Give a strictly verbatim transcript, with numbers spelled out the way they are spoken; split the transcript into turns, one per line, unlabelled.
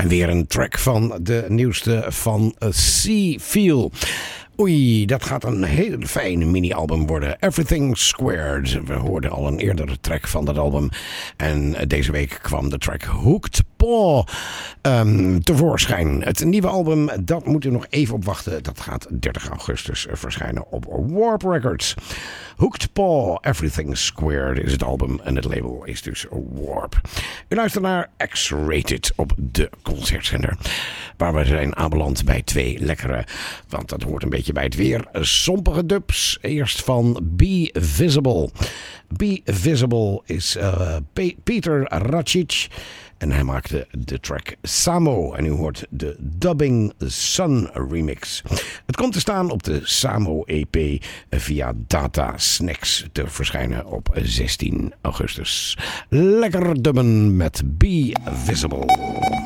En weer een track van de nieuwste van Sea Feel. Oei, dat gaat een heel fijne mini-album worden. Everything Squared. We hoorden al een eerdere track van dat album. En deze week kwam de track Hooked Paw um, tevoorschijn. Het nieuwe album, dat moeten we nog even op wachten. Dat gaat dertig augustus verschijnen op Warp Records. Hooked Paw, Everything Squared is het album. En het label is dus Warp. U luistert naar X-Rated op de Concertzender. Waar we zijn aanbeland bij twee lekkere, want dat hoort een beetje bij het weer, sompige dubs. Eerst van Be Visible. Be Visible is uh, Pe- Peter Racic. En hij maakte de track Samo. En u hoort de Dubbing Sun remix. Het komt te staan op de Samo E P via Data Snacks te verschijnen op zestien augustus. Lekker dubben met Be Visible.